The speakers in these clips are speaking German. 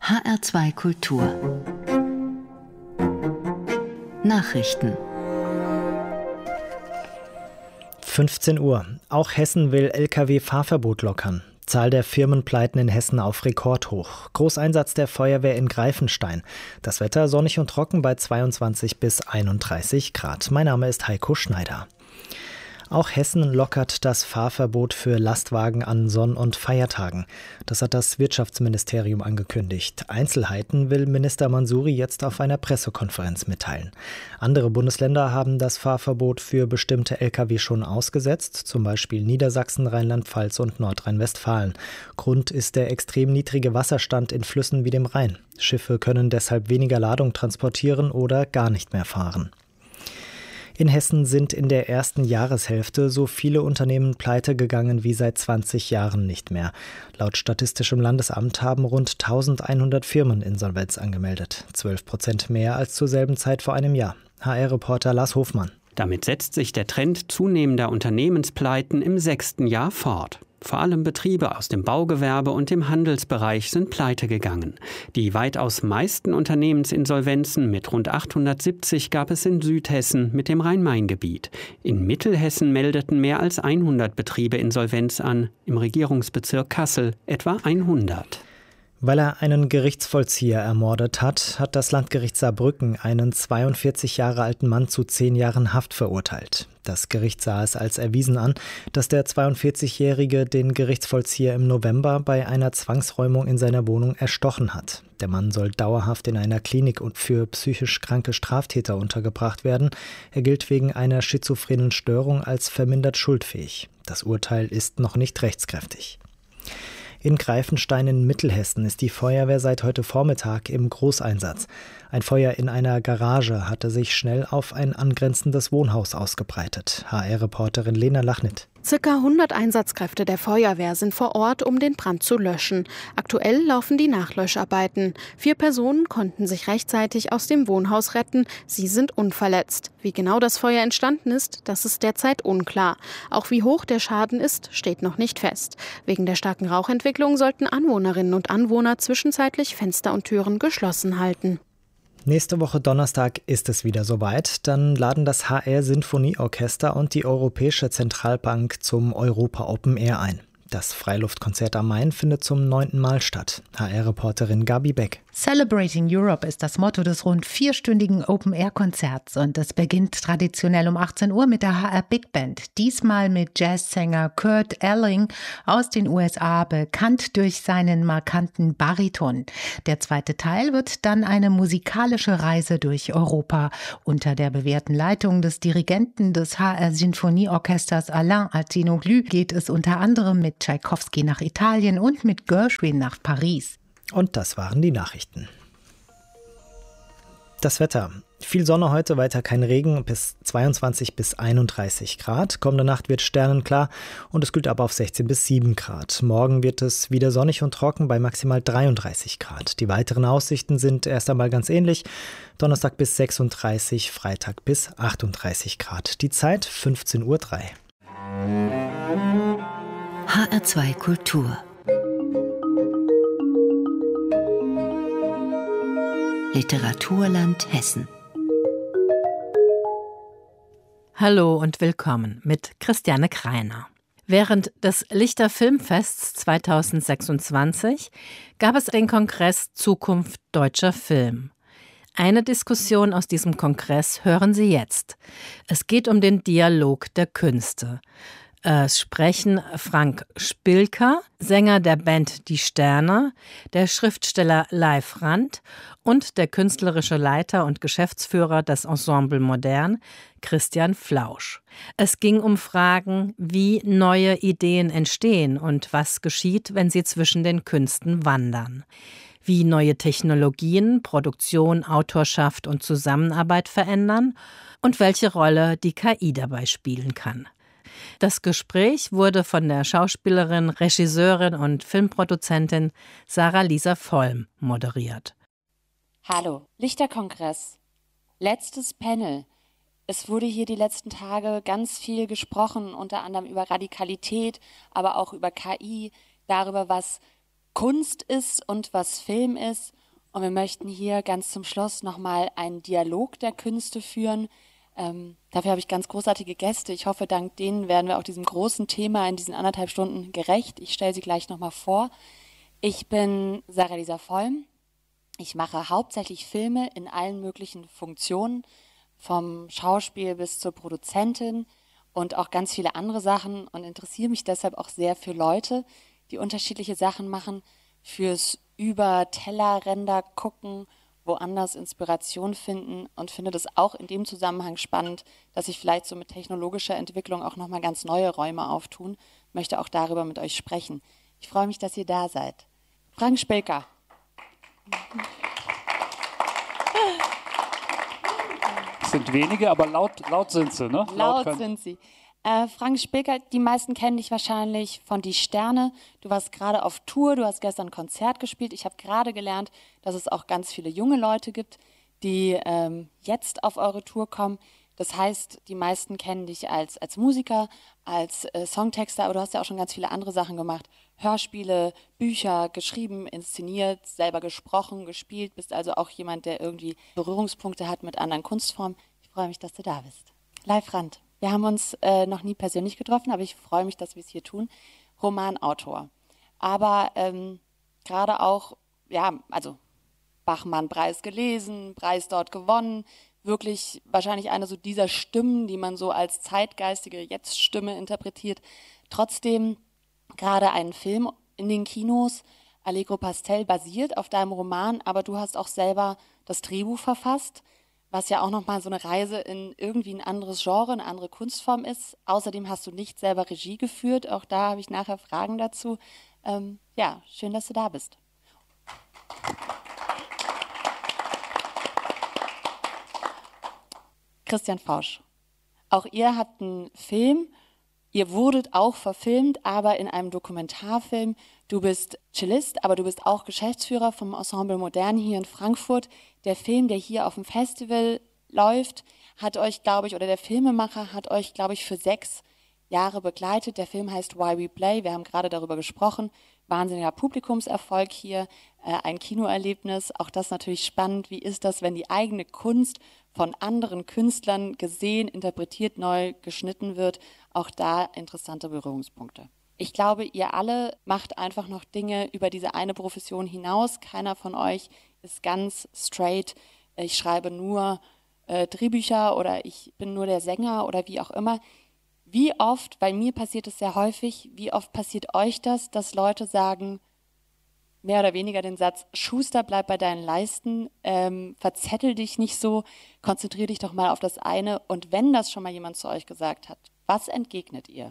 HR2 Kultur Nachrichten 15 Uhr. Auch Hessen will Lkw-Fahrverbot lockern. Zahl der Firmenpleiten in Hessen auf Rekordhoch. Großeinsatz der Feuerwehr in Greifenstein. Das Wetter sonnig und trocken bei 22 bis 31 Grad. Mein Name ist Heiko Schneider. Auch Hessen lockert das Fahrverbot für Lastwagen an Sonn- und Feiertagen. Das hat das Wirtschaftsministerium angekündigt. Einzelheiten will Minister Mansouri jetzt auf einer Pressekonferenz mitteilen. Andere Bundesländer haben das Fahrverbot für bestimmte Lkw schon ausgesetzt, zum Beispiel Niedersachsen, Rheinland-Pfalz und Nordrhein-Westfalen. Grund ist der extrem niedrige Wasserstand in Flüssen wie dem Rhein. Schiffe können deshalb weniger Ladung transportieren oder gar nicht mehr fahren. In Hessen sind in der ersten Jahreshälfte so viele Unternehmen pleite gegangen wie seit 20 Jahren nicht mehr. Laut Statistischem Landesamt haben rund 1100 Firmen Insolvenz angemeldet. 12% mehr als zur selben Zeit vor einem Jahr. HR-Reporter Lars Hofmann. Damit setzt sich der Trend zunehmender Unternehmenspleiten im 6. Jahr fort. Vor allem Betriebe aus dem Baugewerbe und dem Handelsbereich sind pleite gegangen. Die weitaus meisten Unternehmensinsolvenzen mit rund 870 gab es in Südhessen mit dem Rhein-Main-Gebiet. In Mittelhessen meldeten mehr als 100 Betriebe Insolvenz an, im Regierungsbezirk Kassel etwa 100. Weil er einen Gerichtsvollzieher ermordet hat, hat das Landgericht Saarbrücken einen 42 Jahre alten Mann zu 10 Jahren Haft verurteilt. Das Gericht sah es als erwiesen an, dass der 42-Jährige den Gerichtsvollzieher im November bei einer Zwangsräumung in seiner Wohnung erstochen hat. Der Mann soll dauerhaft in einer Klinik für psychisch kranke Straftäter untergebracht werden. Er gilt wegen einer schizophrenen Störung als vermindert schuldfähig. Das Urteil ist noch nicht rechtskräftig. In Greifenstein in Mittelhessen ist die Feuerwehr seit heute Vormittag im Großeinsatz. Ein Feuer in einer Garage hatte sich schnell auf ein angrenzendes Wohnhaus ausgebreitet. HR-Reporterin Lena Lachnit. Circa 100 Einsatzkräfte der Feuerwehr sind vor Ort, um den Brand zu löschen. Aktuell laufen die Nachlöscharbeiten. 4 Personen konnten sich rechtzeitig aus dem Wohnhaus retten. Sie sind unverletzt. Wie genau das Feuer entstanden ist, das ist derzeit unklar. Auch wie hoch der Schaden ist, steht noch nicht fest. Wegen der starken Rauchentwicklung sollten Anwohnerinnen und Anwohner zwischenzeitlich Fenster und Türen geschlossen halten. Nächste Woche Donnerstag ist es wieder soweit. Dann laden das HR Sinfonieorchester und die Europäische Zentralbank zum Europa Open Air ein. Das Freiluftkonzert am Main findet zum 9. Mal statt. HR-Reporterin Gabi Beck. Celebrating Europe ist das Motto des rund 4-stündigen Open-Air-Konzerts und es beginnt traditionell um 18 Uhr mit der HR Big Band. Diesmal mit Jazzsänger Kurt Elling aus den USA, bekannt durch seinen markanten Bariton. Der zweite Teil wird dann eine musikalische Reise durch Europa. Unter der bewährten Leitung des Dirigenten des HR Sinfonieorchesters Alain Artinoglu geht es unter anderem mit Tschaikowski nach Italien und mit Gershwin nach Paris. Und das waren die Nachrichten. Das Wetter. Viel Sonne heute, weiter kein Regen, bis 22 bis 31 Grad. Kommende Nacht wird sternenklar und es kühlt ab auf 16 bis 7 Grad. Morgen wird es wieder sonnig und trocken bei maximal 33 Grad. Die weiteren Aussichten sind erst einmal ganz ähnlich. Donnerstag bis 36, Freitag bis 38 Grad. Die Zeit 15:03 Uhr. HR2 Kultur Literaturland Hessen. Hallo und willkommen mit Christiane Kreiner. Während des Lichter Filmfests 2026 gab es den Kongress Zukunft deutscher Film. Eine Diskussion aus diesem Kongress hören Sie jetzt. Es geht um den Dialog der Künste. Es sprechen Frank Spilker, Sänger der Band Die Sterne, der Schriftsteller Leif Rand und der künstlerische Leiter und Geschäftsführer des Ensemble Modern, Christian Flausch. Es ging um Fragen, wie neue Ideen entstehen und was geschieht, wenn sie zwischen den Künsten wandern. Wie neue Technologien Produktion, Autorschaft und Zusammenarbeit verändern und welche Rolle die KI dabei spielen kann. Das Gespräch wurde von der Schauspielerin, Regisseurin und Filmproduzentin Sarah Lisa Vollm moderiert. Hallo, Lichterkongress. Letztes Panel. Es wurde hier die letzten Tage ganz viel gesprochen, unter anderem über Radikalität, aber auch über KI, darüber, was Kunst ist und was Film ist. Und wir möchten hier ganz zum Schluss nochmal einen Dialog der Künste führen. Dafür habe ich ganz großartige Gäste. Ich hoffe, dank denen werden wir auch diesem großen Thema in diesen 1,5 Stunden gerecht. Ich stelle sie gleich nochmal vor. Ich bin Sarah Lisa Vollm. Ich mache hauptsächlich Filme in allen möglichen Funktionen, vom Schauspiel bis zur Produzentin und auch ganz viele andere Sachen und interessiere mich deshalb auch sehr für Leute, die unterschiedliche Sachen machen, fürs über Tellerränder gucken, woanders Inspiration finden und finde das auch in dem Zusammenhang spannend, dass sich vielleicht so mit technologischer Entwicklung auch nochmal ganz neue Räume auftun. Möchte auch darüber mit euch sprechen. Ich freue mich, dass ihr da seid. Frank Spilker. Es sind wenige, aber laut sind sie, ne? Laut sind sie. Frank Spilker, die meisten kennen dich wahrscheinlich von Die Sterne. Du warst gerade auf Tour, du hast gestern ein Konzert gespielt. Ich habe gerade gelernt, dass es auch ganz viele junge Leute gibt, die jetzt auf eure Tour kommen. Das heißt, die meisten kennen dich als Musiker, als Songtexter, aber du hast ja auch schon ganz viele andere Sachen gemacht. Hörspiele, Bücher, geschrieben, inszeniert, selber gesprochen, gespielt. Bist also auch jemand, der irgendwie Berührungspunkte hat mit anderen Kunstformen. Ich freue mich, dass du da bist. Live Rand. Wir haben uns noch nie persönlich getroffen, aber ich freue mich, dass wir es hier tun. Romanautor. Aber gerade auch, ja, also Bachmann-Preis gelesen, Preis dort gewonnen. Wirklich wahrscheinlich eine so dieser Stimmen, die man so als zeitgeistige Jetzt-Stimme interpretiert. Trotzdem gerade einen Film in den Kinos, Allegro Pastel, basiert auf deinem Roman, aber du hast auch selber das Drehbuch verfasst, was ja auch nochmal so eine Reise in irgendwie ein anderes Genre, eine andere Kunstform ist. Außerdem hast du nicht selber Regie geführt, auch da habe ich nachher Fragen dazu. Ja, schön, dass du da bist. Christian Fausch, auch ihr habt einen Film, ihr wurdet auch verfilmt, aber in einem Dokumentarfilm. Du bist Cellist, aber du bist auch Geschäftsführer vom Ensemble Modern hier in Frankfurt. Der Film, der hier auf dem Festival läuft, hat euch, glaube ich, oder der Filmemacher hat euch, glaube ich, für 6 Jahre begleitet. Der Film heißt Why We Play, wir haben gerade darüber gesprochen. Wahnsinniger Publikumserfolg hier, ein Kinoerlebnis. Auch das natürlich spannend. Wie ist das, wenn die eigene Kunst von anderen Künstlern gesehen, interpretiert, neu geschnitten wird? Auch da interessante Berührungspunkte. Ich glaube, ihr alle macht einfach noch Dinge über diese eine Profession hinaus. Keiner von euch ist ganz straight. Ich schreibe nur Drehbücher oder ich bin nur der Sänger oder wie auch immer. Wie oft, bei mir passiert es sehr häufig, wie oft passiert euch das, dass Leute sagen, mehr oder weniger den Satz, Schuster, bleib bei deinen Leisten, verzettel dich nicht so, konzentrier dich doch mal auf das eine. Und wenn das schon mal jemand zu euch gesagt hat, was entgegnet ihr?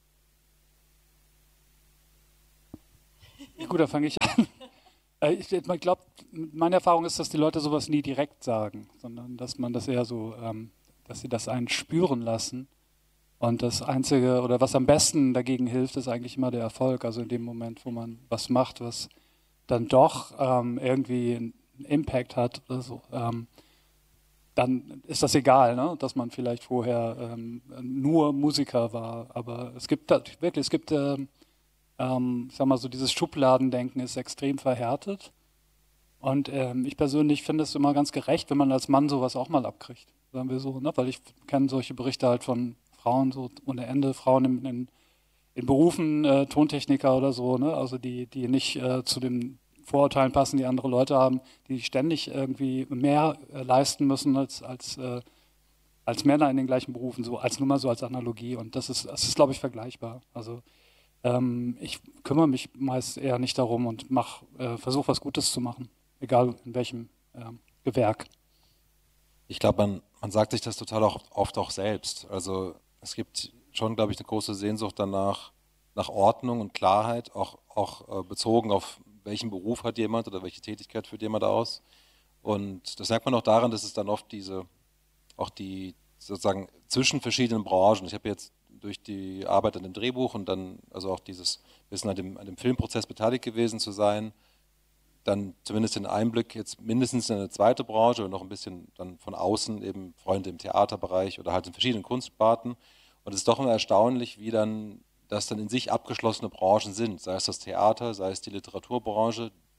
Ja, gut, da fange ich an. Ich glaube, meine Erfahrung ist, dass die Leute sowas nie direkt sagen, sondern dass man das eher so, dass sie das einen spüren lassen. Und das Einzige, oder was am besten dagegen hilft, ist eigentlich immer der Erfolg. Also in dem Moment, wo man was macht, was dann doch irgendwie einen Impact hat oder so, dann ist das egal, ne? Dass man vielleicht vorher nur Musiker war. Aber es gibt wirklich, ich sag mal so, dieses Schubladendenken ist extrem verhärtet. Und ich persönlich finde es immer ganz gerecht, wenn man als Mann sowas auch mal abkriegt, sagen wir so, ne? Weil ich kenne solche Berichte halt von Frauen so ohne Ende, Frauen in Berufen, Tontechniker oder so, ne? Also die nicht zu den Vorurteilen passen, die andere Leute haben, die ständig irgendwie mehr leisten müssen als Männer in den gleichen Berufen, so nur mal so als Analogie. Und das ist glaube ich, vergleichbar. Also ich kümmere mich meist eher nicht darum und versuche was Gutes zu machen, egal in welchem Gewerk. Ich glaube, man sagt sich das total oft auch selbst. Also es gibt schon, glaube ich, eine große Sehnsucht danach, nach Ordnung und Klarheit, auch bezogen auf welchen Beruf hat jemand oder welche Tätigkeit führt jemand aus. Und das merkt man auch daran, dass es dann oft die sozusagen zwischen verschiedenen Branchen, ich habe jetzt durch die Arbeit an dem Drehbuch und dann also auch dieses bisschen an dem Filmprozess beteiligt gewesen zu sein, dann zumindest den Einblick jetzt mindestens in eine zweite Branche und noch ein bisschen dann von außen eben Freunde im Theaterbereich oder halt in verschiedenen Kunstsparten. Und es ist doch immer erstaunlich, wie das dann in sich abgeschlossene Branchen sind, sei es das Theater, sei es die Literaturbranche,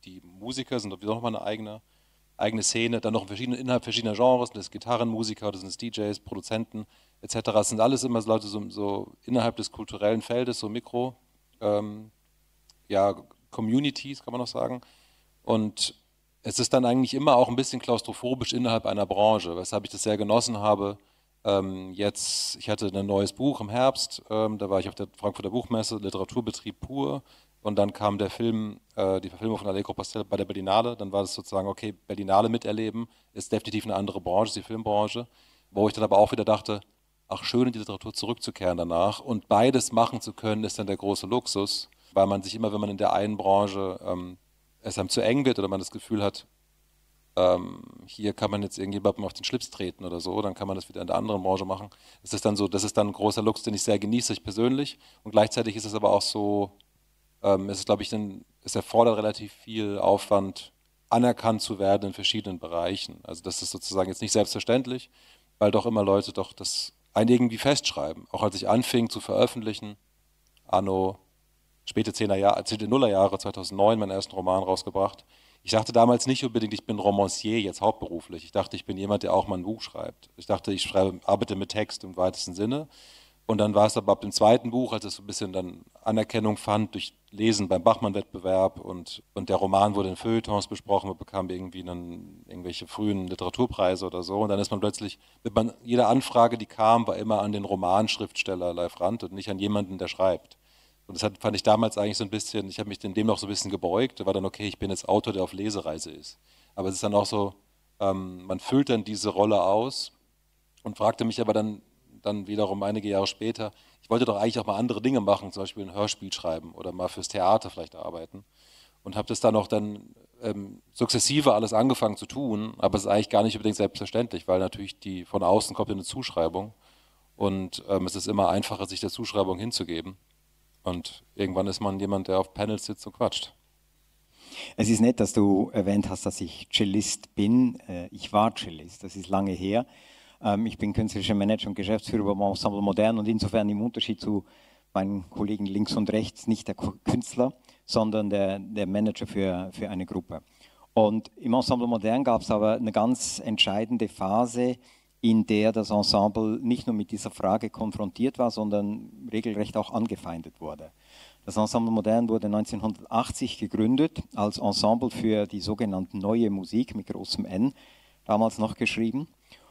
die Musiker sind wieder nochmal eine eigene Szene, dann noch innerhalb verschiedener Genres, das sind Gitarrenmusiker, das sind DJs, Produzenten etc. Das sind alles immer Leute so innerhalb des kulturellen Feldes, so Mikro, Communities kann man noch sagen. Und es ist dann eigentlich immer auch ein bisschen klaustrophobisch innerhalb einer Branche, weshalb ich das sehr genossen habe. Ich hatte ein neues Buch im Herbst, da war ich auf der Frankfurter Buchmesse, Literaturbetrieb pur. Und dann kam der Film, die Verfilmung von Allegro Pastel bei der Berlinale. Dann war das sozusagen, okay, Berlinale miterleben, ist definitiv eine andere Branche, ist die Filmbranche. Wo ich dann aber auch wieder dachte, ach, schön in die Literatur zurückzukehren danach. Und beides machen zu können, ist dann der große Luxus, weil man sich immer, wenn man in der einen Branche es einem zu eng wird oder man das Gefühl hat, hier kann man jetzt irgendjemandem auf den Schlips treten oder so, dann kann man das wieder in der anderen Branche machen. Das ist dann ein großer Luxus, den ich sehr genieße, ich persönlich. Und gleichzeitig ist es aber auch so, es ist, glaube ich, es erfordert relativ viel Aufwand, anerkannt zu werden in verschiedenen Bereichen. Also das ist sozusagen jetzt nicht selbstverständlich, weil doch immer Leute das einen irgendwie festschreiben. Auch als ich anfing zu veröffentlichen, anno späte 10er-Jahre, 2009, meinen ersten Roman rausgebracht. Ich dachte damals nicht unbedingt, ich bin Romancier jetzt hauptberuflich. Ich dachte, ich bin jemand, der auch mal ein Buch schreibt. Ich dachte, ich arbeite mit Text im weitesten Sinne. Und dann war es aber ab dem zweiten Buch, als es so ein bisschen dann Anerkennung fand durch Lesen beim Bachmann-Wettbewerb und der Roman wurde in Feuilletons besprochen und bekam irgendwie dann irgendwelche frühen Literaturpreise oder so. Und dann ist man plötzlich, jede Anfrage, die kam, war immer an den Romanschriftsteller Leif Rand und nicht an jemanden, der schreibt. Und das fand ich damals eigentlich so ein bisschen, ich habe mich dem noch so ein bisschen gebeugt. Da war dann, okay, ich bin jetzt Autor, der auf Lesereise ist. Aber es ist dann auch so, man füllt dann diese Rolle aus und fragte mich aber dann wiederum einige Jahre später, ich wollte doch eigentlich auch mal andere Dinge machen, zum Beispiel ein Hörspiel schreiben oder mal fürs Theater vielleicht arbeiten. Und habe das dann auch sukzessive alles angefangen zu tun, aber es ist eigentlich gar nicht unbedingt selbstverständlich, weil natürlich von außen kommt eine Zuschreibung und es ist immer einfacher, sich der Zuschreibung hinzugeben. Und irgendwann ist man jemand, der auf Panels sitzt und quatscht. Es ist nett, dass du erwähnt hast, dass ich Cellist bin. Ich war Cellist, das ist lange her. Ich bin künstlerischer Manager und Geschäftsführer beim Ensemble Modern und insofern im Unterschied zu meinen Kollegen links und rechts nicht der Künstler, sondern der Manager für eine Gruppe. Und im Ensemble Modern gab es aber eine ganz entscheidende Phase, in der das Ensemble nicht nur mit dieser Frage konfrontiert war, sondern regelrecht auch angefeindet wurde. Das Ensemble Modern wurde 1980 gegründet als Ensemble für die sogenannte Neue Musik mit großem N, damals noch geschrieben.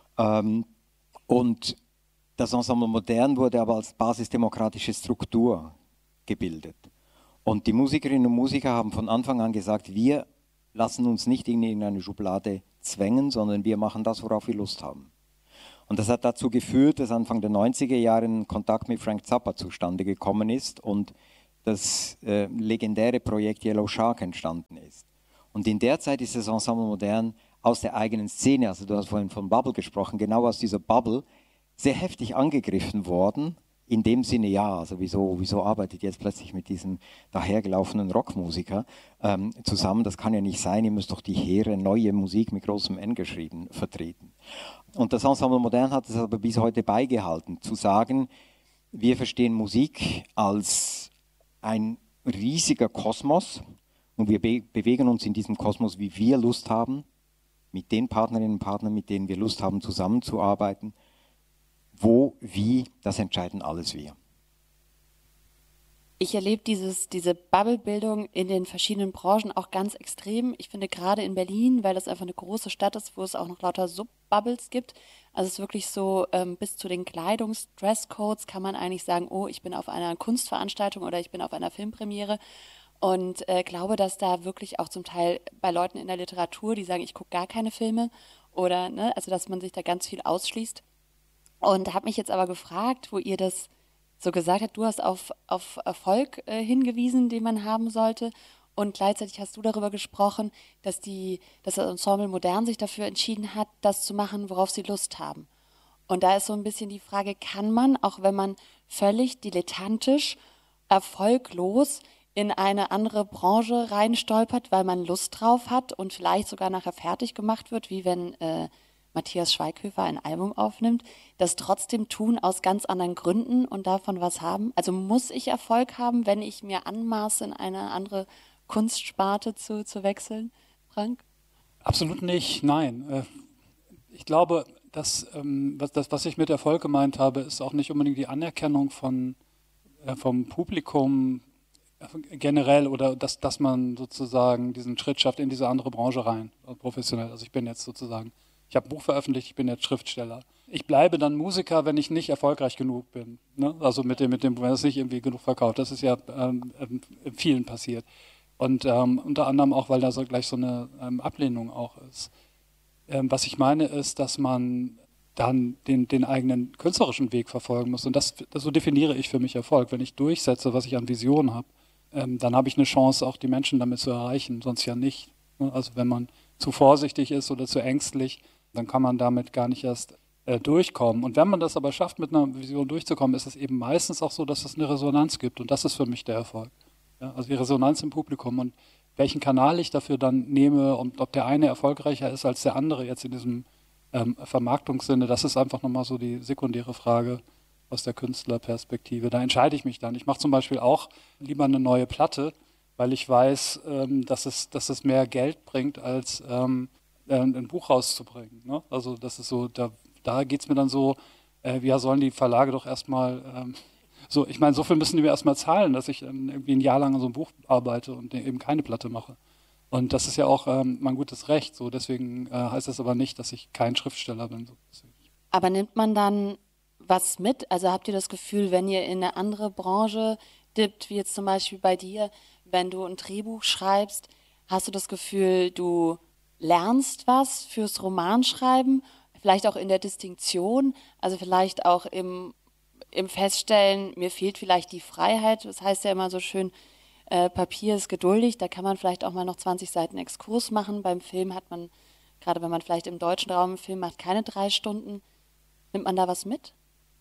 Und das Ensemble Modern wurde aber als basisdemokratische Struktur gebildet. Und die Musikerinnen und Musiker haben von Anfang an gesagt, wir lassen uns nicht in eine Schublade zwängen, sondern wir machen das, worauf wir Lust haben. Und das hat dazu geführt, dass Anfang der 90er Jahre ein Kontakt mit Frank Zappa zustande gekommen ist und das legendäre Projekt Yellow Shark entstanden ist. Und in der Zeit ist das Ensemble Modern aus der eigenen Szene, also du hast vorhin von Bubble gesprochen, genau aus dieser Bubble, sehr heftig angegriffen worden. In dem Sinne, ja, also wieso arbeitet ihr jetzt plötzlich mit diesem dahergelaufenen Rockmusiker zusammen? Das kann ja nicht sein, ihr müsst doch die hehre neue Musik mit großem N geschrieben vertreten. Und das Ensemble Modern hat es aber bis heute beigehalten, zu sagen, wir verstehen Musik als ein riesiger Kosmos und wir bewegen uns in diesem Kosmos, wie wir Lust haben, mit den Partnerinnen und Partnern, mit denen wir Lust haben, zusammenzuarbeiten. Wo, wie, das entscheiden alles wir. Ich erlebe diese Bubble-Bildung in den verschiedenen Branchen auch ganz extrem. Ich finde gerade in Berlin, weil das einfach eine große Stadt ist, wo es auch noch lauter Sub-Bubbles gibt. Also es ist wirklich so, bis zu den Kleidungs-Dresscodes kann man eigentlich sagen, oh, ich bin auf einer Kunstveranstaltung oder ich bin auf einer Filmpremiere. Und glaube, dass da wirklich auch zum Teil bei Leuten in der Literatur, die sagen, ich gucke gar keine Filme oder, ne, also dass man sich da ganz viel ausschließt. Und habe mich jetzt aber gefragt, wo ihr das so gesagt habt, du hast auf Erfolg hingewiesen, den man haben sollte. Und gleichzeitig hast du darüber gesprochen, dass das Ensemble Modern sich dafür entschieden hat, das zu machen, worauf sie Lust haben. Und da ist so ein bisschen die Frage, kann man, auch wenn man völlig dilettantisch, erfolglos in eine andere Branche reinstolpert, weil man Lust drauf hat und vielleicht sogar nachher fertig gemacht wird, wie wenn Matthias Schweighöfer ein Album aufnimmt, das trotzdem tun aus ganz anderen Gründen und davon was haben? Also muss ich Erfolg haben, wenn ich mir anmaße, in eine andere Kunstsparte zu wechseln, Frank? Absolut nicht, nein. Ich glaube, was ich mit Erfolg gemeint habe, ist auch nicht unbedingt die Anerkennung vom Publikum generell oder dass man sozusagen diesen Schritt schafft in diese andere Branche rein, professionell. Also ich habe ein Buch veröffentlicht, ich bin jetzt Schriftsteller. Ich bleibe dann Musiker, wenn ich nicht erfolgreich genug bin. Ne? Also mit dem, wenn es nicht irgendwie genug verkauft. Das ist ja vielen passiert. Und unter anderem auch, weil da so gleich so eine Ablehnung auch ist. Was ich meine ist, dass man dann den eigenen künstlerischen Weg verfolgen muss. Und so definiere ich für mich Erfolg. Wenn ich durchsetze, was ich an Visionen habe, dann habe ich eine Chance, auch die Menschen damit zu erreichen, sonst ja nicht. Ne? Also wenn man zu vorsichtig ist oder zu ängstlich, dann kann man damit gar nicht erst durchkommen. Und wenn man das aber schafft, mit einer Vision durchzukommen, ist es eben meistens auch so, dass es eine Resonanz gibt. Und das ist für mich der Erfolg. Ja? Also die Resonanz im Publikum. Und welchen Kanal ich dafür dann nehme und ob der eine erfolgreicher ist als der andere jetzt in diesem Vermarktungssinne, das ist einfach nochmal so die sekundäre Frage aus der Künstlerperspektive. Da entscheide ich mich dann. Ich mache zum Beispiel auch lieber eine neue Platte, weil ich weiß, dass es mehr Geld bringt, als ein Buch rauszubringen. Ne? Also das ist so, da geht es mir dann so, sollen die Verlage doch erstmal, ich meine, so viel müssen die mir erstmal zahlen, dass ich irgendwie ein Jahr lang an so einem Buch arbeite und eben keine Platte mache. Und das ist ja auch mein gutes Recht. So, deswegen heißt das aber nicht, dass ich kein Schriftsteller bin. So. Aber nimmt man dann was mit? Also habt ihr das Gefühl, wenn ihr in eine andere Branche dippt, wie jetzt zum Beispiel bei dir, wenn du ein Drehbuch schreibst, hast du das Gefühl, du lernst was fürs Romanschreiben, vielleicht auch in der Distinktion, also vielleicht auch im Feststellen, mir fehlt vielleicht die Freiheit, das heißt ja immer so schön, Papier ist geduldig, da kann man vielleicht auch mal noch 20 Seiten Exkurs machen. Beim Film hat man, gerade wenn man vielleicht im deutschen Raum einen Film macht, keine 3 Stunden. Nimmt man da was mit?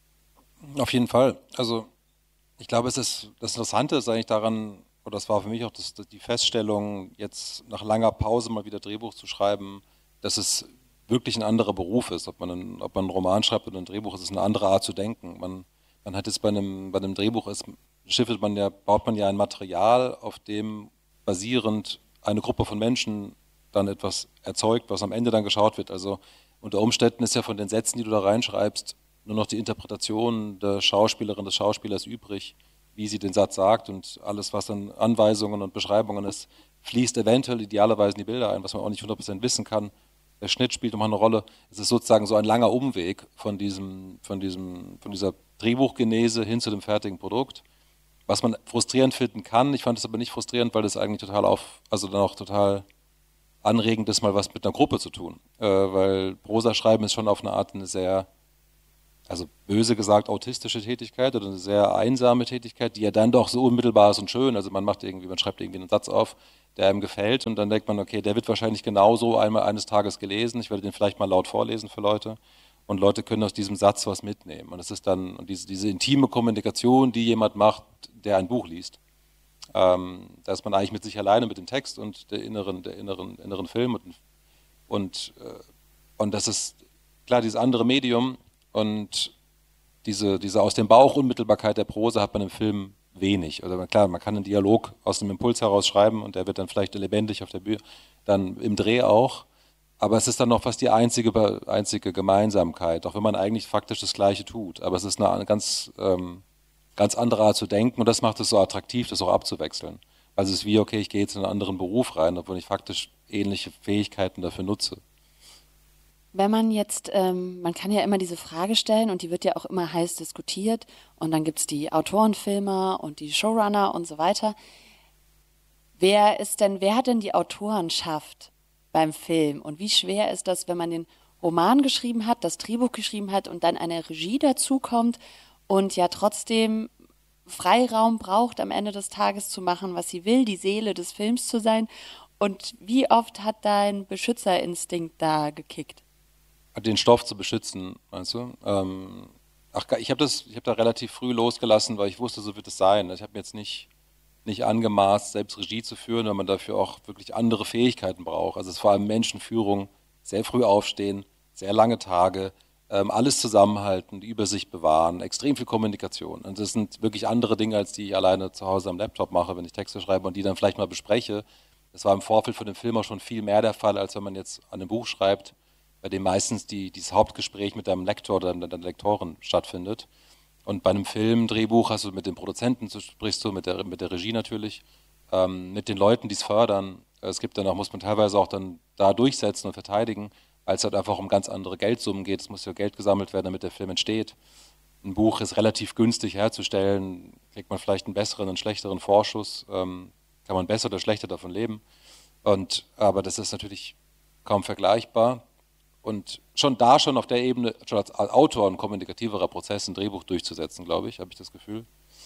Auf jeden Fall. Also ich glaube, das Interessante ist eigentlich daran, oder das war für mich auch die Feststellung, jetzt nach langer Pause mal wieder Drehbuch zu schreiben, dass es wirklich ein anderer Beruf ist. Ob man einen Roman schreibt oder ein Drehbuch, ist es eine andere Art zu denken. Man hat jetzt bei einem Drehbuch baut man ja ein Material, auf dem basierend eine Gruppe von Menschen dann etwas erzeugt, was am Ende dann geschaut wird. Also unter Umständen ist ja von den Sätzen, die du da reinschreibst, nur noch die Interpretation der Schauspielerin, des Schauspielers übrig, wie sie den Satz sagt, und alles, was dann Anweisungen und Beschreibungen ist, fließt eventuell idealerweise in die Bilder ein, was man auch nicht 100% wissen kann. Der Schnitt spielt nochmal eine Rolle. Es ist sozusagen so ein langer Umweg von dieser Drehbuchgenese hin zu dem fertigen Produkt. Was man frustrierend finden kann, ich fand es aber nicht frustrierend, weil das eigentlich dann auch total anregend ist, mal was mit einer Gruppe zu tun. Weil Prosa schreiben ist schon auf eine Art eine sehr, also böse gesagt, autistische Tätigkeit oder eine sehr einsame Tätigkeit, die ja dann doch so unmittelbar ist und schön. Also man schreibt irgendwie einen Satz auf, der einem gefällt, und dann denkt man, okay, der wird wahrscheinlich genauso einmal eines Tages gelesen, ich werde den vielleicht mal laut vorlesen für Leute, und Leute können aus diesem Satz was mitnehmen. Und es ist dann diese intime Kommunikation, die jemand macht, der ein Buch liest. Da ist man eigentlich mit sich alleine, mit dem Text und der inneren Film. Und das ist klar, dieses andere Medium und diese aus dem Bauch Unmittelbarkeit der Prosa hat man im Film wenig. Also klar, man kann einen Dialog aus dem Impuls heraus schreiben und der wird dann vielleicht lebendig auf der Bühne, dann im Dreh auch. Aber es ist dann noch fast die einzige Gemeinsamkeit, auch wenn man eigentlich faktisch das Gleiche tut. Aber es ist eine ganz andere Art zu denken, und das macht es so attraktiv, das auch abzuwechseln. Also es ist wie, okay, ich gehe jetzt in einen anderen Beruf rein, obwohl ich faktisch ähnliche Fähigkeiten dafür nutze. Wenn man jetzt, man kann ja immer diese Frage stellen, und die wird ja auch immer heiß diskutiert, und dann gibt es die Autorenfilmer und die Showrunner und so weiter. Wer hat denn die Autorenschaft beim Film, und wie schwer ist das, wenn man den Roman geschrieben hat, das Drehbuch geschrieben hat und dann eine Regie dazukommt und ja trotzdem Freiraum braucht, am Ende des Tages zu machen, was sie will, die Seele des Films zu sein? Und wie oft hat dein Beschützerinstinkt da gekickt? Den Stoff zu beschützen, meinst du? Ich habe da relativ früh losgelassen, weil ich wusste, so wird es sein. Ich habe mir jetzt nicht angemaßt, selbst Regie zu führen, weil man dafür auch wirklich andere Fähigkeiten braucht. Also es ist vor allem Menschenführung, sehr früh aufstehen, sehr lange Tage, alles zusammenhalten, die Übersicht bewahren, extrem viel Kommunikation. Und das sind wirklich andere Dinge, als die ich alleine zu Hause am Laptop mache, wenn ich Texte schreibe und die dann vielleicht mal bespreche. Das war im Vorfeld von dem Film auch schon viel mehr der Fall, als wenn man jetzt an einem Buch schreibt, bei dem meistens dieses Hauptgespräch mit deinem Lektor oder der Lektorin stattfindet. Und bei einem Film, Drehbuch, hast du mit den Produzenten, sprichst du mit der Regie natürlich, mit den Leuten, die es fördern. Es gibt dann auch, muss man teilweise auch dann da durchsetzen und verteidigen, weil es halt einfach um ganz andere Geldsummen geht. Es muss ja Geld gesammelt werden, damit der Film entsteht. Ein Buch ist relativ günstig herzustellen, kriegt man vielleicht einen besseren, einen schlechteren Vorschuss, kann man besser oder schlechter davon leben. Aber das ist natürlich kaum vergleichbar. Und schon auf der Ebene, schon als Autor ein kommunikativerer Prozess, ein Drehbuch durchzusetzen, glaube ich, habe ich das Gefühl.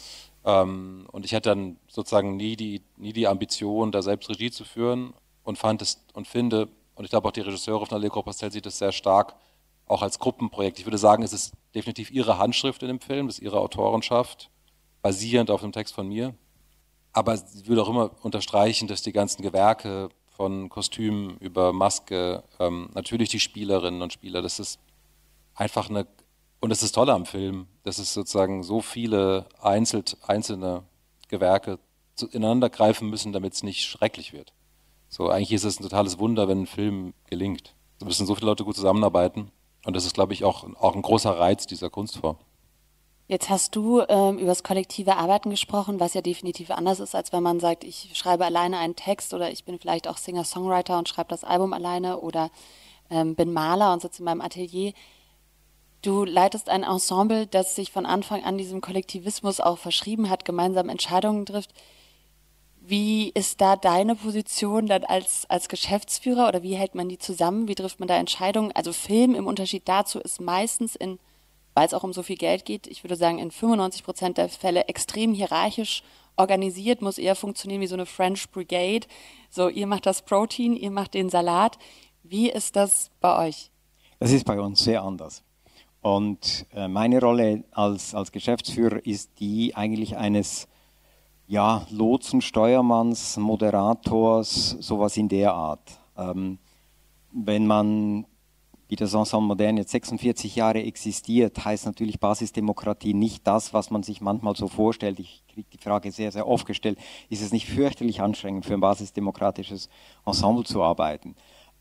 Und ich hatte dann sozusagen nie die Ambition, da selbst Regie zu führen und finde, und ich glaube auch die Regisseure von Allegro Pastel sieht das sehr stark, auch als Gruppenprojekt. Ich würde sagen, es ist definitiv ihre Handschrift in dem Film, das ist ihre Autorenschaft, basierend auf einem Text von mir. Aber sie würde auch immer unterstreichen, dass die ganzen Gewerke von Kostüm über Maske, natürlich die Spielerinnen und Spieler, das ist einfach und das ist das Tolle am Film, dass es sozusagen so viele einzelne Gewerke ineinander greifen müssen, damit es nicht schrecklich wird. So, eigentlich ist es ein totales Wunder, wenn ein Film gelingt. Da müssen so viele Leute gut zusammenarbeiten und das ist, glaube ich, auch ein großer Reiz dieser Kunstform. Jetzt hast du über das kollektive Arbeiten gesprochen, was ja definitiv anders ist, als wenn man sagt, ich schreibe alleine einen Text oder ich bin vielleicht auch Singer-Songwriter und schreibe das Album alleine oder bin Maler und sitze in meinem Atelier. Du leitest ein Ensemble, das sich von Anfang an diesem Kollektivismus auch verschrieben hat, gemeinsam Entscheidungen trifft. Wie ist da deine Position dann als Geschäftsführer oder wie hält man die zusammen? Wie trifft man da Entscheidungen? Also Film im Unterschied dazu ist meistens weil es auch um so viel Geld geht, ich würde sagen in 95% der Fälle extrem hierarchisch organisiert, muss eher funktionieren wie so eine French Brigade. So, ihr macht das Protein, ihr macht den Salat. Wie ist das bei euch? Das ist bei uns sehr anders. Und meine Rolle als Geschäftsführer ist die eigentlich eines Lotsen, Steuermanns, Moderators, sowas in der Art. Wenn man, wie das Ensemble Modern jetzt 46 Jahre existiert, heißt natürlich Basisdemokratie nicht das, was man sich manchmal so vorstellt. Ich kriege die Frage sehr, sehr oft gestellt, ist es nicht fürchterlich anstrengend für ein basisdemokratisches Ensemble zu arbeiten?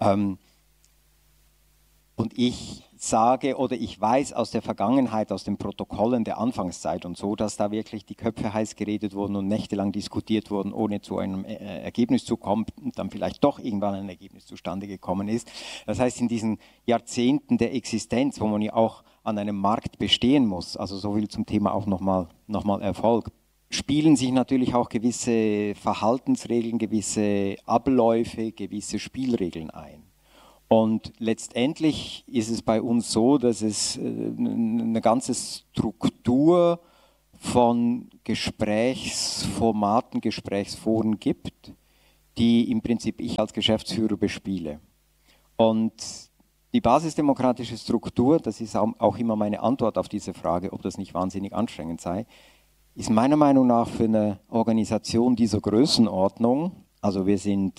Und ich sage oder ich weiß aus der Vergangenheit, aus den Protokollen der Anfangszeit und so, dass da wirklich die Köpfe heiß geredet wurden und nächtelang diskutiert wurden, ohne zu einem Ergebnis zu kommen und dann vielleicht doch irgendwann ein Ergebnis zustande gekommen ist. Das heißt, in diesen Jahrzehnten der Existenz, wo man ja auch an einem Markt bestehen muss, also so viel zum Thema auch nochmal Erfolg, spielen sich natürlich auch gewisse Verhaltensregeln, gewisse Abläufe, gewisse Spielregeln ein. Und letztendlich ist es bei uns so, dass es eine ganze Struktur von Gesprächsformaten, Gesprächsforen gibt, die im Prinzip ich als Geschäftsführer bespiele. Und die basisdemokratische Struktur, das ist auch immer meine Antwort auf diese Frage, ob das nicht wahnsinnig anstrengend sei, ist meiner Meinung nach für eine Organisation dieser Größenordnung, also wir sind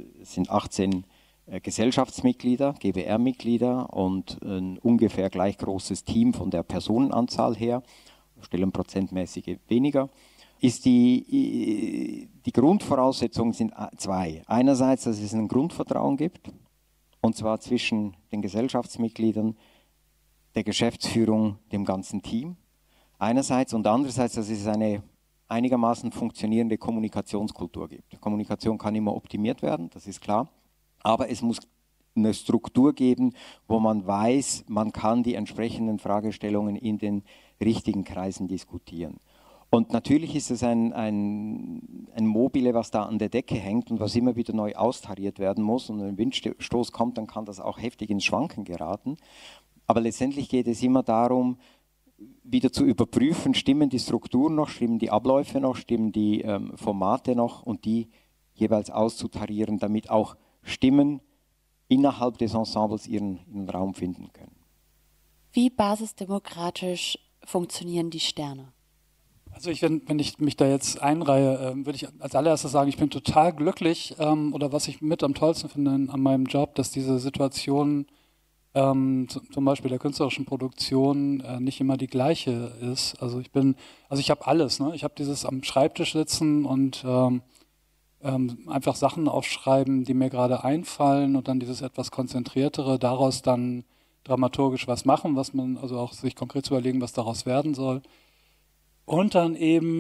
18 Gesellschaftsmitglieder, GBR-Mitglieder und ein ungefähr gleich großes Team von der Personenanzahl her, stellenprozentmäßig weniger, ist die Grundvoraussetzungen sind zwei. Einerseits, dass es ein Grundvertrauen gibt, und zwar zwischen den Gesellschaftsmitgliedern, der Geschäftsführung, dem ganzen Team. Einerseits und andererseits, dass es eine einigermaßen funktionierende Kommunikationskultur gibt. Kommunikation kann immer optimiert werden, das ist klar. Aber es muss eine Struktur geben, wo man weiß, man kann die entsprechenden Fragestellungen in den richtigen Kreisen diskutieren. Und natürlich ist es ein Mobile, was da an der Decke hängt und was immer wieder neu austariert werden muss. Und wenn ein Windstoß kommt, dann kann das auch heftig ins Schwanken geraten. Aber letztendlich geht es immer darum, wieder zu überprüfen, stimmen die Strukturen noch, stimmen die Abläufe noch, stimmen die Formate noch und die jeweils auszutarieren, damit auch Stimmen innerhalb des Ensembles ihren Raum finden können. Wie basisdemokratisch funktionieren die Sterne? Also wenn ich mich da jetzt einreihe, würde ich als allererstes sagen, ich bin total glücklich oder was ich mit am tollsten finde an meinem Job, dass diese Situation zum Beispiel der künstlerischen Produktion nicht immer die gleiche ist. Also ich habe alles, ne? Ich habe dieses am Schreibtisch sitzen und einfach Sachen aufschreiben, die mir gerade einfallen und dann dieses etwas konzentriertere, daraus dann dramaturgisch was machen, was man, also auch sich konkret zu überlegen, was daraus werden soll. Und dann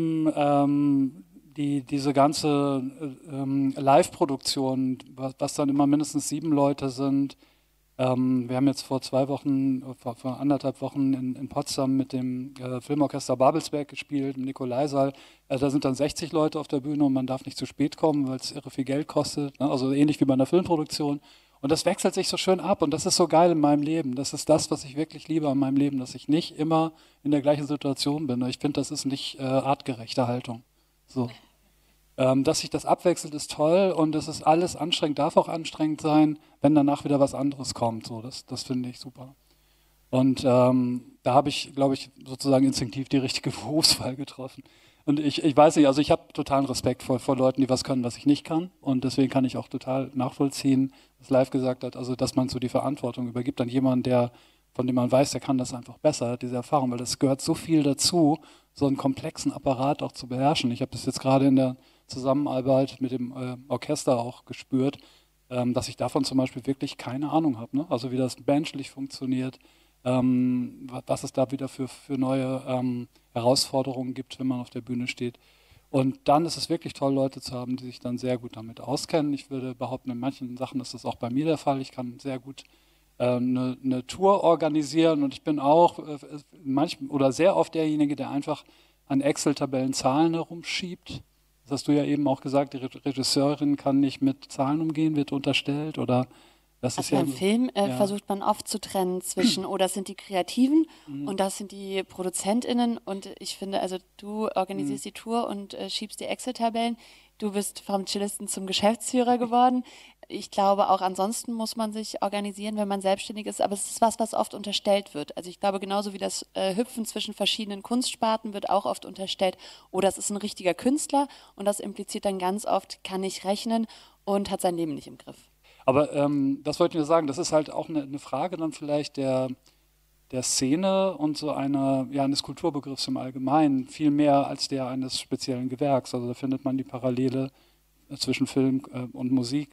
eben diese ganze Live-Produktion, was dann immer mindestens 7 Leute sind. Wir haben jetzt vor 2 Wochen, vor 1,5 Wochen in Potsdam mit dem Filmorchester Babelsberg gespielt, im Nikolaisaal. Da sind dann 60 Leute auf der Bühne und man darf nicht zu spät kommen, weil es irre viel Geld kostet. Ne? Also ähnlich wie bei einer Filmproduktion. Und das wechselt sich so schön ab und das ist so geil in meinem Leben. Das ist das, was ich wirklich liebe an meinem Leben, dass ich nicht immer in der gleichen Situation bin. Ich finde, das ist nicht artgerechte Haltung. So. Dass sich das abwechselt, ist toll und es ist alles anstrengend, darf auch anstrengend sein, wenn danach wieder was anderes kommt. So, das finde ich super. Und da habe ich, glaube ich, sozusagen instinktiv die richtige Berufswahl getroffen. Und ich weiß nicht, also ich habe totalen Respekt vor Leuten, die was können, was ich nicht kann. Und deswegen kann ich auch total nachvollziehen, was Live gesagt hat, also dass man so die Verantwortung übergibt an jemanden, von dem man weiß, der kann das einfach besser, diese Erfahrung, weil das gehört so viel dazu, so einen komplexen Apparat auch zu beherrschen. Ich habe das jetzt gerade in der Zusammenarbeit mit dem Orchester auch gespürt, dass ich davon zum Beispiel wirklich keine Ahnung habe. Ne? Also wie das menschlich funktioniert, was es da wieder für neue Herausforderungen gibt, wenn man auf der Bühne steht. Und dann ist es wirklich toll, Leute zu haben, die sich dann sehr gut damit auskennen. Ich würde behaupten, in manchen Sachen ist das auch bei mir der Fall. Ich kann sehr gut eine Tour organisieren und ich bin auch sehr oft derjenige, der einfach an Excel-Tabellen Zahlen herumschiebt. Das hast du ja eben auch gesagt, die Regisseurin kann nicht mit Zahlen umgehen, wird unterstellt oder das ist beim Film versucht man oft zu trennen zwischen, das sind die Kreativen und das sind die ProduzentInnen und ich finde, also du organisierst die Tour und schiebst die Excel-Tabellen, du bist vom Cellisten zum Geschäftsführer geworden. Ich glaube, auch ansonsten muss man sich organisieren, wenn man selbstständig ist, aber es ist was oft unterstellt wird. Also ich glaube, genauso wie das Hüpfen zwischen verschiedenen Kunstsparten wird auch oft unterstellt, das ist ein richtiger Künstler und das impliziert dann ganz oft, kann nicht rechnen und hat sein Leben nicht im Griff. Aber das wollte ich nur sagen, das ist halt auch eine Frage dann vielleicht der Szene und so eines Kulturbegriffs im Allgemeinen, viel mehr als der eines speziellen Gewerks. Also da findet man die Parallele zwischen Film und Musik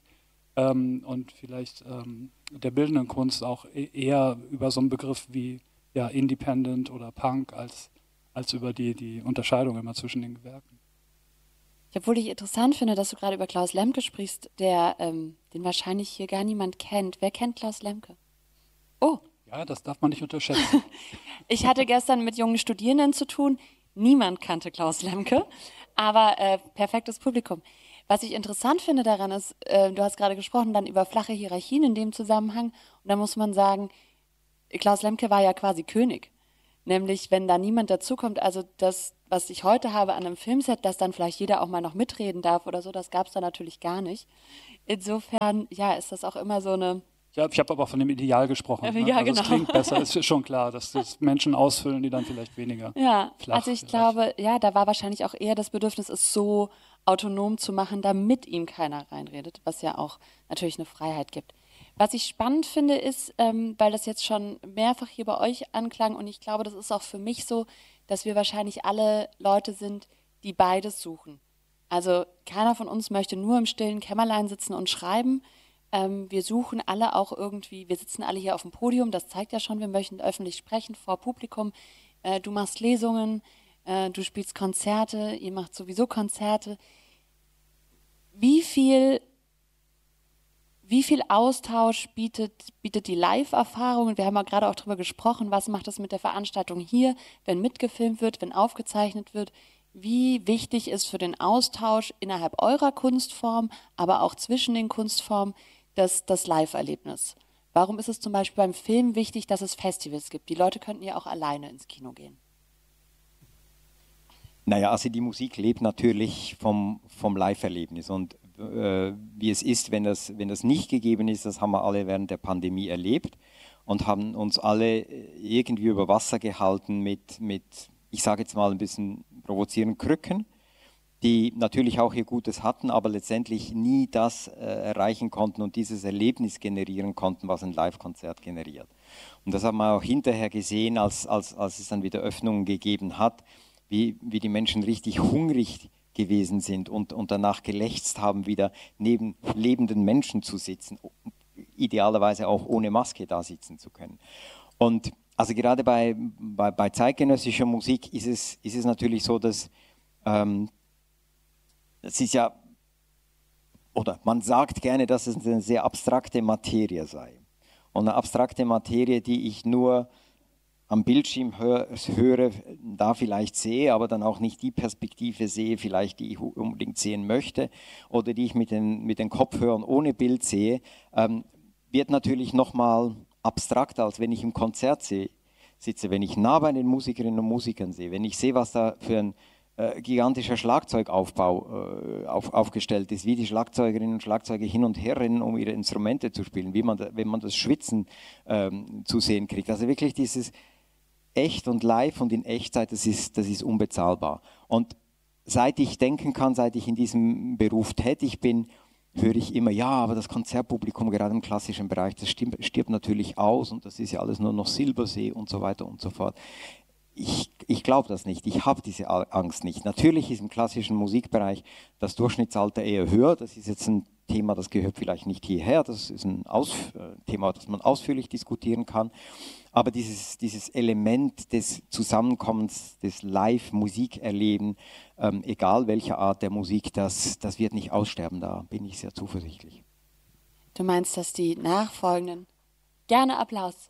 und vielleicht der bildenden Kunst auch eher über so einen Begriff wie Independent oder Punk als über die Unterscheidung immer zwischen den Gewerken. Obwohl ich interessant finde, dass du gerade über Klaus Lemke sprichst, den wahrscheinlich hier gar niemand kennt. Wer kennt Klaus Lemke? Oh. Ja, das darf man nicht unterschätzen. Ich hatte gestern mit jungen Studierenden zu tun. Niemand kannte Klaus Lemke, aber perfektes Publikum. Was ich interessant finde daran ist, du hast gerade gesprochen dann über flache Hierarchien in dem Zusammenhang. Und da muss man sagen, Klaus Lemke war ja quasi König. Nämlich, wenn da niemand dazukommt, also das, was ich heute habe an einem Filmset, dass dann vielleicht jeder auch mal noch mitreden darf oder so, das gab es da natürlich gar nicht. Insofern, ist das auch immer so eine... Ja, ich habe aber von dem Ideal gesprochen. Ne? Ja, also genau. Es klingt besser, es ist schon klar, dass das Menschen ausfüllen, die dann vielleicht weniger flach also ich glaube, da war wahrscheinlich auch eher das Bedürfnis, es so autonom zu machen, damit ihm keiner reinredet, was ja auch natürlich eine Freiheit gibt. Was ich spannend finde ist, weil das jetzt schon mehrfach hier bei euch anklang und ich glaube, das ist auch für mich so, dass wir wahrscheinlich alle Leute sind, die beides suchen. Also keiner von uns möchte nur im stillen Kämmerlein sitzen und schreiben. Wir suchen alle auch irgendwie, wir sitzen alle hier auf dem Podium, das zeigt ja schon, wir möchten öffentlich sprechen vor Publikum. Du machst Lesungen, du spielst Konzerte, ihr macht sowieso Konzerte. Wie viel Austausch bietet die Live-Erfahrung? Wir haben ja gerade auch darüber gesprochen, was macht es mit der Veranstaltung hier, wenn mitgefilmt wird, wenn aufgezeichnet wird? Wie wichtig ist für den Austausch innerhalb eurer Kunstform, aber auch zwischen den Kunstformen, das Live-Erlebnis? Warum ist es zum Beispiel beim Film wichtig, dass es Festivals gibt? Die Leute könnten ja auch alleine ins Kino gehen. Naja, also die Musik lebt natürlich vom Live-Erlebnis und wie es ist, wenn das nicht gegeben ist, das haben wir alle während der Pandemie erlebt und haben uns alle irgendwie über Wasser gehalten mit ich sage jetzt mal ein bisschen provozierenden Krücken, die natürlich auch ihr Gutes hatten, aber letztendlich nie das erreichen konnten und dieses Erlebnis generieren konnten, was ein Live-Konzert generiert. Und das haben wir auch hinterher gesehen, als es dann wieder Öffnungen gegeben hat, wie die Menschen richtig hungrig gewesen sind und danach gelächzt haben, wieder neben lebenden Menschen zu sitzen, idealerweise auch ohne Maske da sitzen zu können. Und also gerade bei zeitgenössischer Musik ist es natürlich so, dass es ist ja, oder man sagt gerne, dass es eine sehr abstrakte Materie sei. Und eine abstrakte Materie, die ich nur am Bildschirm höre, da vielleicht sehe, aber dann auch nicht die Perspektive sehe, vielleicht die ich unbedingt sehen möchte oder die ich mit den Kopfhörern ohne Bild sehe, wird natürlich nochmal abstrakter, als wenn ich im Konzert sitze, wenn ich nah bei den Musikerinnen und Musikern sehe, wenn ich sehe, was da für ein gigantischer Schlagzeugaufbau aufgestellt ist, wie die Schlagzeugerinnen und Schlagzeuger hin und her rennen, um ihre Instrumente zu spielen, wenn man das Schwitzen zu sehen kriegt. Also wirklich dieses echt und live und in Echtzeit, das ist unbezahlbar. Und seit ich denken kann, seit ich in diesem Beruf tätig bin, höre ich immer, ja, aber das Konzertpublikum, gerade im klassischen Bereich, das stirbt natürlich aus und das ist ja alles nur noch Silbersee und so weiter und so fort. Ich glaube das nicht, ich habe diese Angst nicht. Natürlich ist im klassischen Musikbereich das Durchschnittsalter eher höher, das ist jetzt ein Thema, das gehört vielleicht nicht hierher, das ist ein Thema, das man ausführlich diskutieren kann, aber dieses Element des Zusammenkommens, des Live-Musikerleben, egal welche Art der Musik, das wird nicht aussterben, da bin ich sehr zuversichtlich. Du meinst, dass die nachfolgenden, gerne Applaus,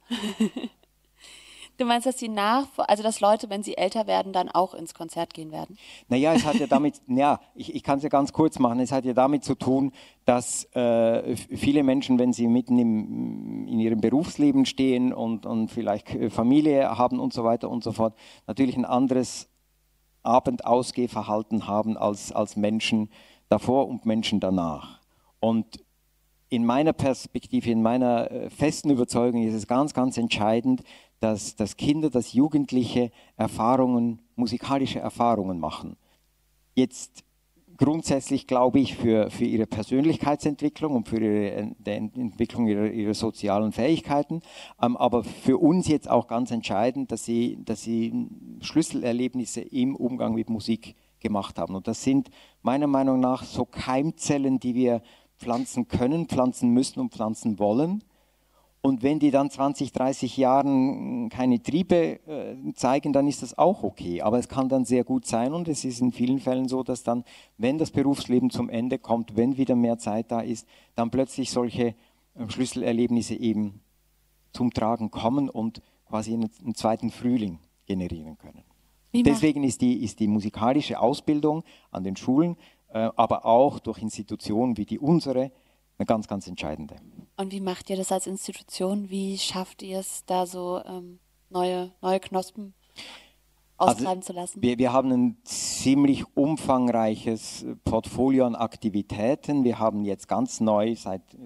du meinst, dass dass Leute, wenn sie älter werden, dann auch ins Konzert gehen werden? Naja, es hat ja damit, ich kann es ja ganz kurz machen, es hat ja damit zu tun, dass viele Menschen, wenn sie mitten in ihrem Berufsleben stehen und vielleicht Familie haben und so weiter und so fort, natürlich ein anderes Abendausgehverhalten haben als Menschen davor und Menschen danach. Und in meiner Perspektive, in meiner festen Überzeugung ist es ganz, ganz entscheidend, dass Kinder, dass Jugendliche musikalische Erfahrungen machen. Jetzt grundsätzlich glaube ich für ihre Persönlichkeitsentwicklung und für die Entwicklung ihrer sozialen Fähigkeiten, aber für uns jetzt auch ganz entscheidend, dass sie Schlüsselerlebnisse im Umgang mit Musik gemacht haben. Und das sind meiner Meinung nach so Keimzellen, die wir pflanzen können, pflanzen müssen und pflanzen wollen. Und wenn die dann 20, 30 Jahren keine Triebe zeigen, dann ist das auch okay. Aber es kann dann sehr gut sein und es ist in vielen Fällen so, dass dann, wenn das Berufsleben zum Ende kommt, wenn wieder mehr Zeit da ist, dann plötzlich solche Schlüsselerlebnisse eben zum Tragen kommen und quasi einen zweiten Frühling generieren können. Deswegen ist die musikalische Ausbildung an den Schulen, aber auch durch Institutionen wie die unsere, eine ganz, ganz entscheidende. Und wie macht ihr das als Institution? Wie schafft ihr es, da so neue Knospen austreiben zu lassen? Wir haben ein ziemlich umfangreiches Portfolio an Aktivitäten. Wir haben jetzt ganz neu seit